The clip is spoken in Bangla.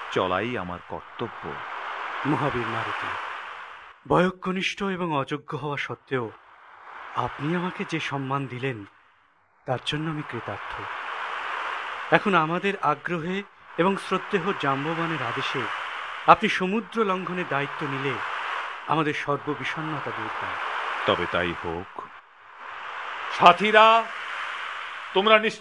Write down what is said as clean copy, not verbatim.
চলাই আমার কর্তব্য। মহাবীর মারুতি, বয়োকনিষ্ঠ এবং অযোগ্য হওয়া সত্ত্বেও আপনি আমাকে যে সম্মান দিলেন তার জন্য আমি কৃতার্থ। এখন আমাদের আগ্রহে এবং শ্রদ্ধেয় জাম্ববানের আদেশে আপনি সমুদ্র লঙ্ঘনের দায়িত্ব নিলে আমাদের সর্ববিষণ্ণতা দূর হয়। তবে তাই হোক। সাথীরা, তোমরা